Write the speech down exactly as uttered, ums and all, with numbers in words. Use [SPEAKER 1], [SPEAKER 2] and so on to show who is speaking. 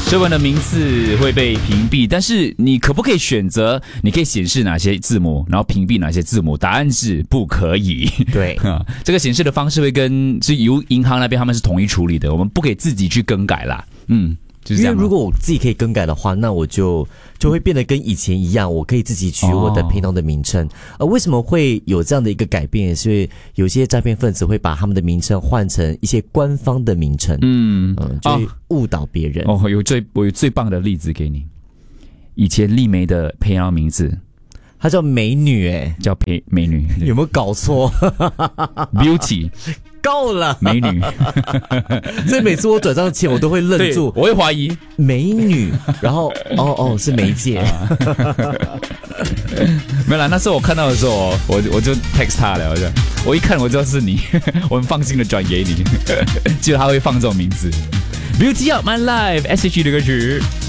[SPEAKER 1] 中文的名字会被屏蔽，但是你可不可以选择？你可以显示哪些字母，然后屏蔽哪些字母？答案是不可以。
[SPEAKER 2] 对，
[SPEAKER 1] 这个显示的方式会跟是由银行那边他们是统一处理的，我们不可以自己去更改啦。嗯。就是、
[SPEAKER 2] 因为如果我自己可以更改的话，那我就就会变得跟以前一样，我可以自己取我的配套的名称。而、哦、为什么会有这样的一个改变？也是有些诈骗分子会把他们的名称换成一些官方的名称，嗯嗯，就会误导别人。
[SPEAKER 1] 哦，有最我有最棒的例子给你。以前丽梅的配套名字，
[SPEAKER 2] 她叫美女、欸，哎，
[SPEAKER 1] 叫配美女，
[SPEAKER 2] 有没有搞错
[SPEAKER 1] ？Beauty。
[SPEAKER 2] 够了，
[SPEAKER 1] 美女。
[SPEAKER 2] 所以每次我转账前，我都会愣住，
[SPEAKER 1] 我会怀疑
[SPEAKER 2] 美女，然后哦哦是梅姐。
[SPEAKER 1] 没有啦，那时候我看到的时候，我我就 text 他了，我就我一看我知道是你，我很放心的转给你，结果他会放这种名字。Beauty of my life， S H E 的歌曲。